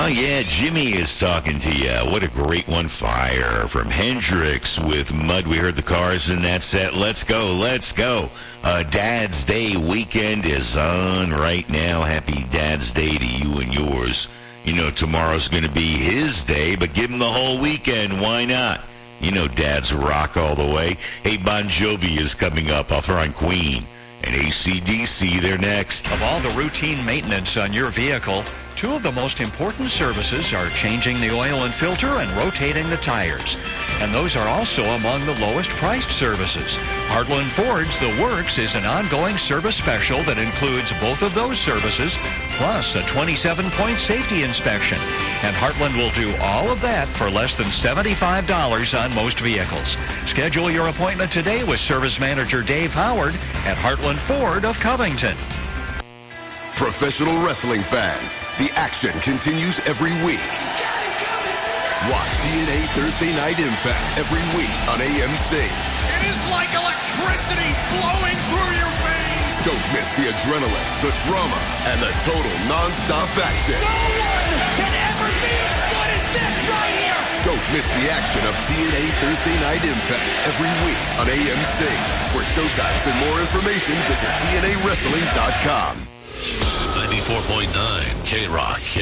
Oh, yeah, Jimmy is talking to you. What a great one. Fire from Hendrix with Mud. We heard the Cars in that set. Let's go, let's go. Dad's Day weekend is on right now. Happy Dad's Day to you and yours. You know, tomorrow's going to be his day, but give him the whole weekend. Why not? You know, dads rock all the way. Hey, Bon Jovi is coming up. I'll throw on Queen and AC/DC. They're next. Of all the routine maintenance on your vehicle, two of the most important services are changing the oil and filter and rotating the tires. And those are also among the lowest priced services. Heartland Ford's The Works is an ongoing service special that includes both of those services, plus a 27-point safety inspection. And Heartland will do all of that for less than $75 on most vehicles. Schedule your appointment today with Service Manager Dave Howard at Heartland Ford of Covington. Professional wrestling fans, the action continues every week. Watch TNA Thursday Night Impact every week on AMC. It is like electricity blowing through your veins. Don't miss the adrenaline, the drama, and the total non-stop action. No one can ever be as good as this right here. Don't miss the action of TNA Thursday Night Impact every week on AMC. For showtimes and more information, visit TNAWrestling.com. 94.9 K-Rock.